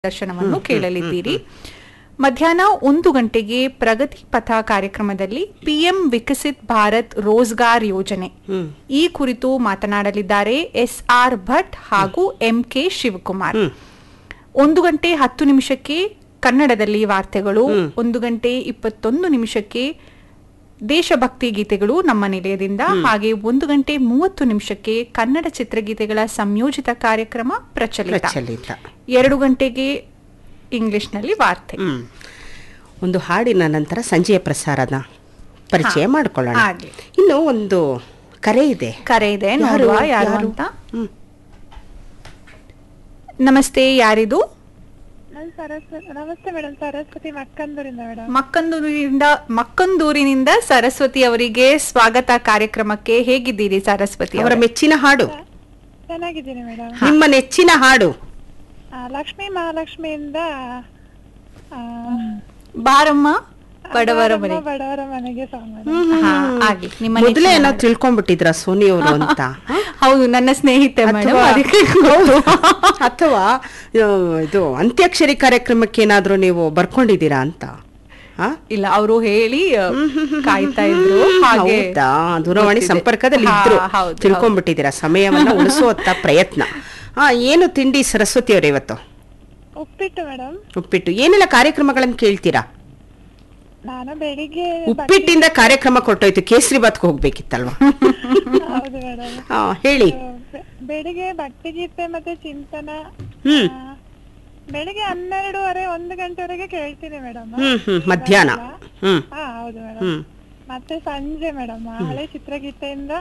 ದರ್ಶನವನ್ನು ಕೇಳಲಿದ್ದೀರಿ. ಮಧ್ಯಾಹ್ನ 1 ಗಂಟೆಗೆ ಪ್ರಗತಿ ಪಥ ಕಾರ್ಯಕ್ರಮದಲ್ಲಿ ಪಿಎಂ ವಿಕಸಿತ್ ಭಾರತ್ ರೋಜ್ಗಾರ್ ಯೋಜನೆ ಈ ಕುರಿತು ಮಾತನಾಡಲಿದ್ದಾರೆ SR ಭಟ್ ಹಾಗೂ MK ಶಿವಕುಮಾರ್. 1 ಗಂಟೆ 10 ನಿಮಿಷಕ್ಕೆ ಕನ್ನಡದಲ್ಲಿ ವಾರ್ತೆಗಳು, 1 ಗಂಟೆ 21 ನಿಮಿಷಕ್ಕೆ ದೇಶಭಕ್ತಿ ಗೀತೆಗಳು ನಮ್ಮ ನಿಲಯದಿಂದ, ಹಾಗೆ 1 ಗಂಟೆ 30 ನಿಮಿಷಕ್ಕೆ ಕನ್ನಡ ಚಿತ್ರಗೀತೆಗಳ ಸಂಯೋಜಿತ ಕಾರ್ಯಕ್ರಮ ಪ್ರಚಲಿತ. 2 ಗಂಟೆಗೆ ಇಂಗ್ಲಿಷ್ನಲ್ಲಿ ವಾರ್ತೆ. ಒಂದು ಹಾಡಿನ ನಂತರ ಸಂಜೆಯ ಪ್ರಸಾರದ ಪರಿಚಯ ಮಾಡಿಕೊಳ್ಳೋಣ. ಇನ್ನು ಒಂದು ಕರೆ ಇದೆ. ನೋಡುವ ಯಾರು ಅಂತ. ನಮಸ್ತೆ, ಯಾರಿದು? ನಮಸ್ತೆ ಮೇಡಮ್, ಸರಸ್ವತಿ ಮಕ್ಕಂದೂರಿಂದ ಮೇಡಮ್. ಮಕ್ಕಂದೂರಿನಿಂದ ಸರಸ್ವತಿ ಅವರಿಗೆ ಸ್ವಾಗತ ಕಾರ್ಯಕ್ರಮಕ್ಕೆ. ಹೇಗಿದ್ದೀರಿ ಸರಸ್ವತಿ? ಅವರ ಮೆಚ್ಚಿನ ಹಾಡು? ಚೆನ್ನಾಗಿದ್ದೀನಿ ಮೇಡಮ್. ನಿಮ್ಮ ನೆಚ್ಚಿನ ಹಾಡು? ಲಕ್ಷ್ಮೀ ಮಹಾಲಕ್ಷ್ಮಿಯಿಂದ ಬಾರಮ್ಮ ಬಡವರ ಮನೆಗೆ ಮೊದಲೇ ಏನೋ ತಿಳ್ಕೊಂಡ್ಬಿಟ್ಟಿದ್ರ ಸೋನಿ ಅವರು ಅಂತ? ಹೌದು, ನನ್ನ ಸ್ನೇಹಿತೆ ಅಥವಾ ಇದು ಅಂತ್ಯಾಕ್ಷರಿ ಕಾರ್ಯಕ್ರಮಕ್ಕೆ ಏನಾದ್ರೂ ನೀವು ಬರ್ಕೊಂಡಿದ್ದೀರಾ ಅಂತ? ಇಲ್ಲ, ಅವರು ಹೇಳಿ ಕಾಯ್ತಾ ಇದ್ರು. ದೂರವಾಣಿ ಸಂಪರ್ಕದಲ್ಲಿ ಇದ್ರು, ತಿಳ್ಕೊಂಡ್ಬಿಟ್ಟಿದ್ದೀರಾ. ಸಮಯವನ್ನ ಉಳಿಸುವಂತ ಪ್ರಯತ್ನ. ಏನು ತಿಂಡಿ ಸರಸ್ವತಿ ಅವರೇ ಇವತ್ತು? ಉಪ್ಪಿಟ್ಟು ಮೇಡಮ್. ಉಪ್ಪಿಟ್ಟು. ಏನೆಲ್ಲ ಕಾರ್ಯಕ್ರಮಗಳನ್ನು ಕೇಳ್ತೀರಾ? ನಾನು ಬೆಳಿಗ್ಗೆ ಉಪ್ಪಿಟ್ಟಿಂದ ಕಾರ್ಯಕ್ರಮ ಕೊಟ್ಟೋಯ್ತು, ಕೇಸರಿ ಬಾತ್ಗೆ ಹೋಗ್ಬೇಕಿತ್ತಲ್ವಾ? ಹೌದು ಮೇಡಮ್. ಹೇಳಿ. ಬೆಳಿಗ್ಗೆ ಭಕ್ತಿಗೀತೆ ಮತ್ತೆ ಚಿಂತನ ಬೆಳಿಗ್ಗೆ 12:30 1 ಗಂಟೆವರೆಗೆ ಕೇಳ್ತೀನಿ ಮೇಡಮ್. ಮಧ್ಯಾಹ್ನ? ಹೌದು ಮೇಡಮ್. ಮತ್ತೆ ಸಂಜೆ ಮೇಡಮ್ ಹಳೆ ಚಿತ್ರಗೀತೆಯಿಂದ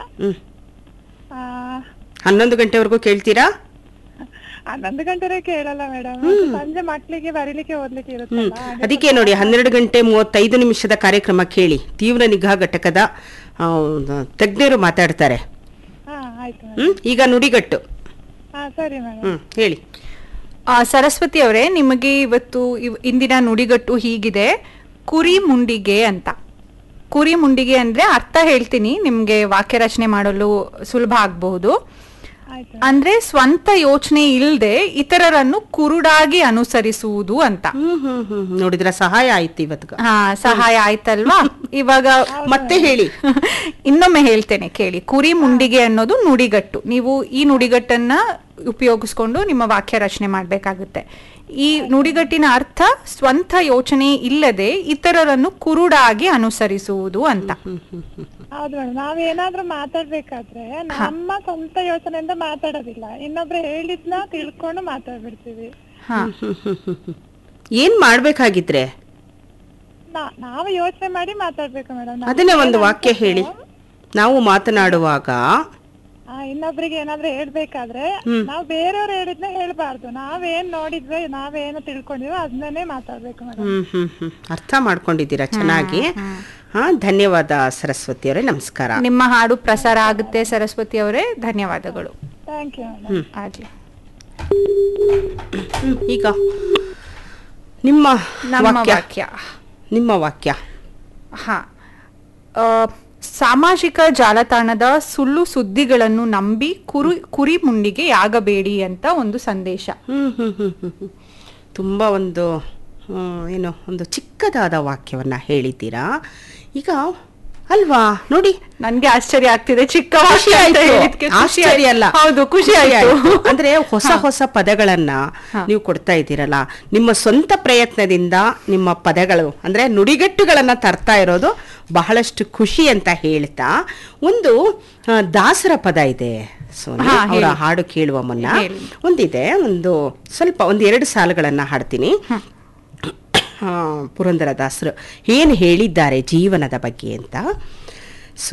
11 ಗಂಟೆವರೆಗೂ ಕೇಳ್ತೀರಾ? 11 ಗಂಟೆವರೆಗೆ ಕೇಳಲ್ಲ ಮೇಡಮ್. ಸಂಜೆ ಮಕ್ಕಳಿಗೆ ಬರೀಲಿಕ್ಕೆ ಓದ್ಲಿಕ್ಕೆ ಇರುತ್ತಲ್ಲ, ಅದಕ್ಕೆ ನೋಡಿ 12 ಗಂಟೆ 35 ನಿಮಿಷದ ಕಾರ್ಯಕ್ರಮ ಕೇಳಿ. ತೀವ್ರ ನಿಗಾ ಘಟಕದ ತಜ್ಞರು ಮಾತಾಡ್ತಾರೆ. ಈಗ ನುಡಿಗಟ್ಟು. ಸರಿ ಮೇಡಮ್, ಹೇಳಿ. ಸರಸ್ವತಿ ಅವರೇ, ನಿಮಗೆ ಇವತ್ತು ಇಂದಿನ ನುಡಿಗಟ್ಟು ಹೀಗಿದೆ: ಕುರಿ ಮುಂಡಿಗೆ ಅಂತ. ಕುರಿ ಮುಂಡಿಗೆ ಅಂದ್ರೆ ಅರ್ಥ ಹೇಳ್ತೀನಿ, ನಿಮ್ಗೆ ವಾಕ್ಯ ರಚನೆ ಮಾಡಲು ಸುಲಭ ಆಗಬಹುದು. ಅಂದ್ರೆ ಸ್ವಂತ ಯೋಚನೆ ಇಲ್ಲದೆ ಇತರರನ್ನು ಕುರುಡಾಗಿ ಅನುಸರಿಸುವುದು ಅಂತ. ನೋಡಿದ್ರ ಸಹಾಯ ಆಯ್ತು ಇವತ್ತು. ಸಹಾಯ ಆಯ್ತಲ್ವಾ? ಇವಾಗ ಮತ್ತೆ ಹೇಳಿ. ಇನ್ನೊಮ್ಮೆ ಹೇಳ್ತೇನೆ ಕೇಳಿ. ಕುರಿ ಮುಂಡಿಗೆ ಅನ್ನೋದು ನುಡಿಗಟ್ಟು. ನೀವು ಈ ನುಡಿಗಟ್ಟನ್ನ ಉಪಯೋಗಿಸ್ಕೊಂಡು ನಿಮ್ಮ ವಾಕ್ಯ ರಚನೆ ಮಾಡ್ಬೇಕಾಗುತ್ತೆ. ಈ ನುಡಿಗಟ್ಟಿನ ಅರ್ಥ ಸ್ವಂತ ಯೋಚನೆ ಇಲ್ಲದೆ ಇತರರನ್ನು ಕುರುಡಾಗಿ ಅನುಸರಿಸುವುದು ಅಂತ. ಹೌದು ಮೇಡಮ್. ನಾವೇನಾದ್ರೂ ಮಾತಾಡ್ಬೇಕಾದ್ರೆ ನಮ್ಮ ಸ್ವಂತ ಯೋಚನೆಯಿಂದ ಮಾತಾಡೋದಿಲ್ಲ, ಇನ್ನೊಬ್ರು ಹೇಳಿದ್ನ ತಿಳ್ಕೊಂಡು ಮಾತಾಡ್ಬಿಡ್ತೀವಿ. ಏನ್ ಮಾಡ್ಬೇಕಾಗಿದ್ರೆ ನಾವು ಯೋಚನೆ ಮಾಡಿ ಮಾತಾಡ್ಬೇಕು ಮೇಡಮ್. ಅದನ್ನೇ ಒಂದು ವಾಕ್ಯ ಹೇಳಿ. ನಾವು ಮಾತನಾಡುವಾಗ ಇನ್ನೊಬ್ರಿಗೆ ಏನಾದ್ರೂ ಹೇಳ್ಬೇಕಾದ್ರೆ ನಾವು ಬೇರೆಯವ್ರು ಹೇಳಿದ್ನ ಹೇಳ್ಬಾರ್ದು. ನಾವೇನ್ ನೋಡಿದ್ವಿ, ನಾವೇನು ತಿಳ್ಕೊಂಡಿದ್ವಿ ಅದನ್ನೇ ಮಾತಾಡ್ಬೇಕು ಮೇಡಮ್. ಅರ್ಥ ಮಾಡ್ಕೊಂಡಿದ್ದೀರಾ ಚೆನ್ನಾಗಿ. ಧನ್ಯವಾದ ಸರಸ್ವತಿ ಅವರೇ, ನಮಸ್ಕಾರ. ನಿಮ್ಮ ಹಾಡು ಪ್ರಸಾರ ಆಗುತ್ತೆ ಸರಸ್ವತಿ ಅವರೇ, ಧನ್ಯವಾದಗಳು. Thank you. ಆಗ್ಲಿ. ಈಗ ನಿಮ್ಮ ವಾಕ್ಯ. ನಿಮ್ಮ ವಾಕ್ಯ. ಸಾಮಾಜಿಕ ಜಾಲತಾಣದ ಸುಳ್ಳು ಸುದ್ದಿಗಳನ್ನು ನಂಬಿ ಕುರಿ ಮುಂಡಿಗೆ ಆಗಬೇಡಿ ಅಂತ ಒಂದು ಸಂದೇಶ. ತುಂಬಾ ಒಂದು ಏನೋ ಒಂದು ಚಿಕ್ಕದಾದ ವಾಕ್ಯವನ್ನ ಹೇಳಿದ್ದೀರಾ ಈಗ ಅಲ್ವಾ? ನೋಡಿ, ನನ್ಗೆ ಆಶ್ಚರ್ಯ ಆಗ್ತಿದೆ. ಚಿಕ್ಕ ಆಶ್ಚರ್ಯ ಅಲ್ಲ, ಹೌದು, ಖುಷಿ ಆಯ್ತು. ಅಂದ್ರೆ ಹೊಸ ಪದಗಳನ್ನ ನೀವು ಕೊಡ್ತಾ ಇದ್ದೀರಲ್ಲ, ನಿಮ್ಮ ಸ್ವಂತ ಪ್ರಯತ್ನದಿಂದ ನಿಮ್ಮ ಪದಗಳು ಅಂದ್ರೆ ನುಡಿಗಟ್ಟುಗಳನ್ನ ತರ್ತಾ ಇರೋದು ಬಹಳಷ್ಟು ಖುಷಿ ಅಂತ ಹೇಳ್ತಾ, ಒಂದು ದಾಸರ ಪದ ಇದೆ ಸೋನಿ, ಅವರ ಹಾಡು ಕೇಳುವ ಮುನ್ನ ಒಂದಿದೆ. ಸ್ವಲ್ಪ 1-2 ಸಾಲುಗಳನ್ನ ಹಾಡ್ತೀನಿ. ಪುರಂದರದಾಸರು ಏನು ಹೇಳಿದ್ದಾರೆ ಜೀವನದ ಬಗ್ಗೆ ಅಂತ.